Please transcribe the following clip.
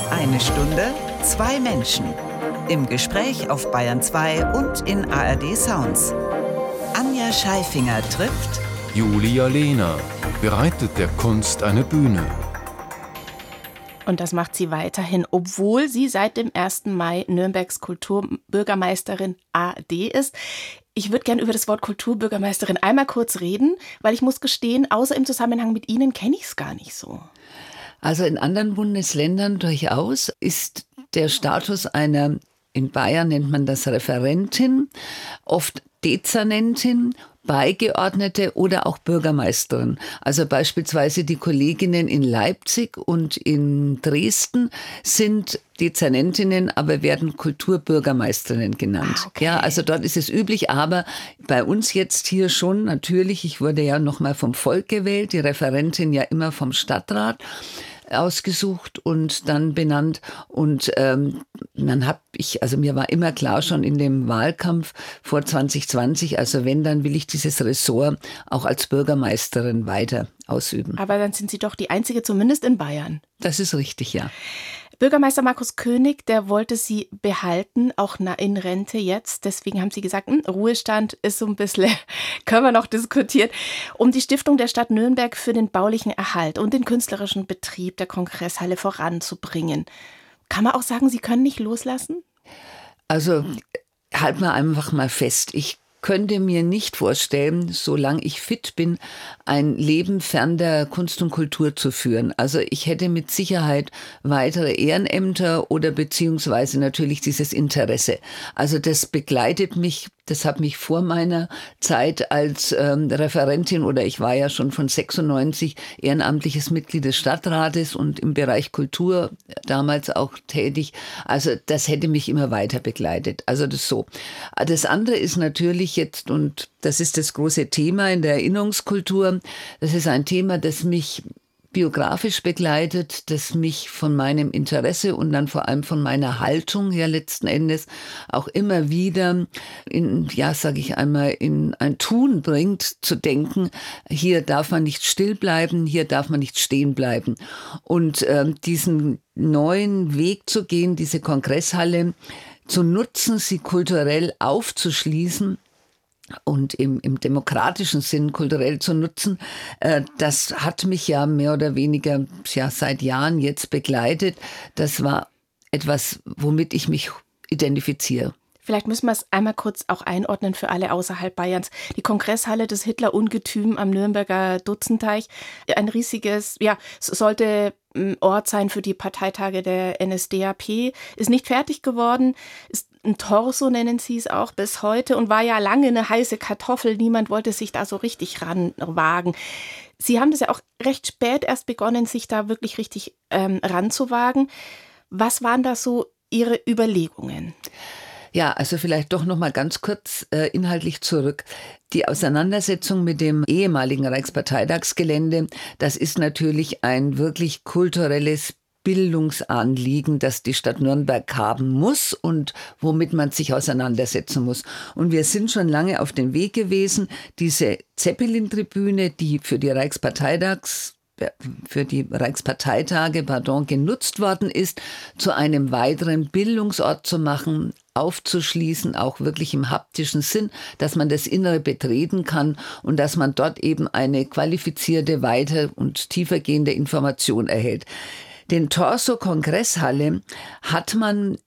Eine Stunde, zwei Menschen. Im Gespräch auf Bayern 2 und in ARD Sounds. Anja Scheifinger trifft Julia Lehner, bereitet der Kunst eine Bühne. Und das macht sie weiterhin, obwohl sie seit dem 1. Mai Nürnbergs Kulturbürgermeisterin AD ist. Ich würde gerne über das Wort Kulturbürgermeisterin einmal kurz reden, weil ich muss gestehen, außer im Zusammenhang mit Ihnen kenne ich es gar nicht so. Also in anderen Bundesländern durchaus ist der Status einer, in Bayern nennt man das Referentin, oft Dezernentin, Beigeordnete oder auch Bürgermeisterin. Also beispielsweise die Kolleginnen in Leipzig und in Dresden sind Dezernentinnen, aber werden Kulturbürgermeisterinnen genannt. Okay. Ja, also dort ist es üblich, aber bei uns jetzt hier schon natürlich, ich wurde ja nochmal vom Volk gewählt, die Referentin ja immer vom Stadtrat ausgesucht und dann benannt. Und dann habe ich, also mir war immer klar schon in dem Wahlkampf vor 2020, also wenn, dann will ich dieses Ressort auch als Bürgermeisterin weiter ausüben. Aber dann sind Sie doch die Einzige, zumindest in Bayern. Das ist richtig, ja. Bürgermeister Markus König, der wollte Sie behalten, auch in Rente jetzt. Deswegen haben Sie gesagt, Ruhestand ist so ein bisschen, können wir noch diskutieren, um die Stiftung der Stadt Nürnberg für den baulichen Erhalt und den künstlerischen Betrieb der Kongresshalle voranzubringen. Kann man auch sagen, Sie können nicht loslassen? Also halten wir einfach mal fest. Ich könnte mir nicht vorstellen, solange ich fit bin, ein Leben fern der Kunst und Kultur zu führen. Also ich hätte mit Sicherheit weitere Ehrenämter oder beziehungsweise natürlich dieses Interesse. Also das begleitet mich, das hat mich vor meiner Zeit als Referentin, oder ich war ja schon von 96 ehrenamtliches Mitglied des Stadtrates und im Bereich Kultur damals auch tätig. Also das hätte mich immer weiter begleitet. Also das so. Das andere ist natürlich jetzt, und das ist das große Thema in der Erinnerungskultur, das ist ein Thema, das mich biografisch begleitet, das mich von meinem Interesse und dann vor allem von meiner Haltung ja letzten Endes auch immer wieder in, ja, sage ich einmal, in ein Tun bringt, zu denken, hier darf man nicht still bleiben, hier darf man nicht stehen bleiben. Und diesen neuen Weg zu gehen, diese Kongresshalle zu nutzen, sie kulturell aufzuschließen, und im demokratischen Sinn kulturell zu nutzen, das hat mich ja mehr oder weniger seit Jahren jetzt begleitet. Das war etwas, womit ich mich identifiziere. Vielleicht müssen wir es einmal kurz auch einordnen für alle außerhalb Bayerns. Die Kongresshalle des Hitler-Ungetüm am Nürnberger Dutzenteich, ein riesiges, ja, es sollte Ort sein für die Parteitage der NSDAP, ist nicht fertig geworden, ist ein Torso, nennen sie es auch bis heute, und war ja lange eine heiße Kartoffel. Niemand wollte sich da so richtig ranwagen. Sie haben das ja auch recht spät erst begonnen, sich da wirklich richtig ranzuwagen. Was waren da so Ihre Überlegungen? Ja, also vielleicht doch noch mal ganz kurz inhaltlich zurück. Die Auseinandersetzung mit dem ehemaligen Reichsparteitagsgelände, das ist natürlich ein wirklich kulturelles Bildungsanliegen, das die Stadt Nürnberg haben muss und womit man sich auseinandersetzen muss. Und wir sind schon lange auf dem Weg gewesen, diese Zeppelin-Tribüne, die für die Reichsparteitage genutzt worden ist, zu einem weiteren Bildungsort zu machen, aufzuschließen, auch wirklich im haptischen Sinn, dass man das Innere betreten kann und dass man dort eben eine qualifizierte, weiter und tiefergehende Information erhält. Den Torso Kongresshalle hat man